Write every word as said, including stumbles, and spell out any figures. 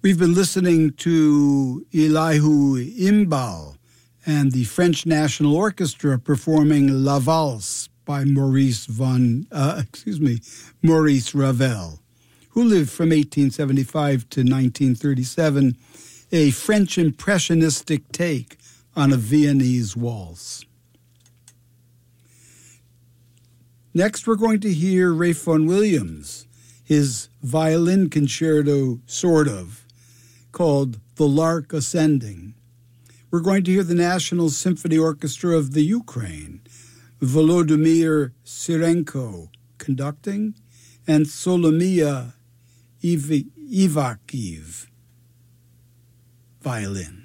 We've been listening to Elihu Imbal and the French National Orchestra performing La Valse by Maurice von, uh, excuse me, Maurice Ravel, who lived from eighteen seventy-five to nineteen thirty-seven, a French impressionistic take on a Viennese waltz. Next, we're going to hear Ralph Vaughan Williams, his violin concerto, sort of, called The Lark Ascending. We're going to hear the National Symphony Orchestra of the Ukraine, Volodymyr Syrenko conducting, and Solomia Iv- Ivakiv violin.